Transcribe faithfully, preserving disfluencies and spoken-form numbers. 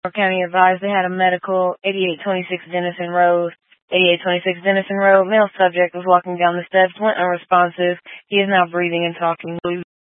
County advised they had a medical, eighty-eight twenty-six Denison Road. eighty-eight twenty-six Denison Road, male subject was walking down the steps, went unresponsive. He is now breathing and talking.